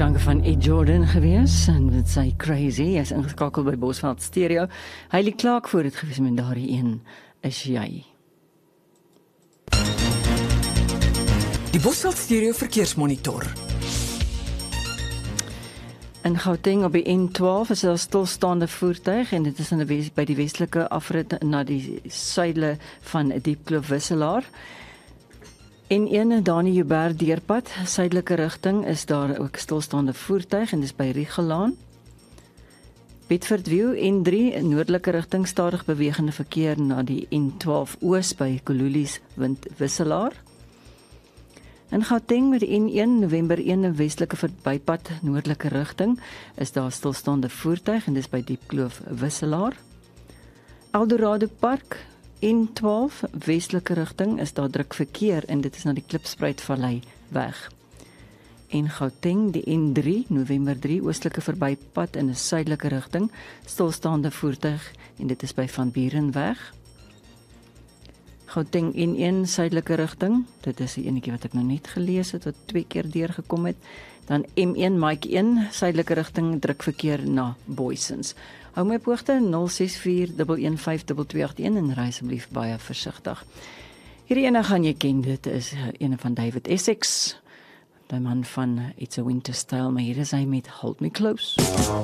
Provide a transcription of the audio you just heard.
klanke van Ed Jordan gewees en dit sê Crazy. Hy is ingeskakel by Bosveld Stereo. Hailey Clark voor het gewees met daardie een is jy. Die Bosveld Stereo verkeersmonitor. In Gauteng op die N12 is 'n stilstaande voertuig en dit is by die westelike afrit na die suide van Diepkloof Wisselaar. N1 Dani Joubert deurpad, suidelike rigting is daar ook stilstaande voertuig en dis by Riegelaan. Bedford View N3 noordelike rigting stadig bewegende verkeer na die N12 oos by Kolulies Wisselaar. In Gauteng met die N1 November 1 westelike verbypad noordelike rigting is daar stilstaande voertuig en dis by Diepkloof Wisselaar. Eldorado Park N12 westelike rigting is daar druk verkeer en dit is na die Klipspruit Vallei weg. En Gauteng die N3 November 3 oostelike verbypad in 'n suidelike rigting stilstaande voertuig en dit is by Van Buren weg. Gauteng N1 suidelike rigting, dit is die enetjie wat ek nou net gelees het wat 2 keer deurgekom het. Dan M1 Mike 1 suidelike rigting druk verkeer na Booysens. Hou my op hoogte 0641152281 en ry asseblief baie versigtig. Hierdie ene gaan jy ken, dit is een van David Essex, die man van It's a Winter Style, maar hier is hy met Hold Me Close.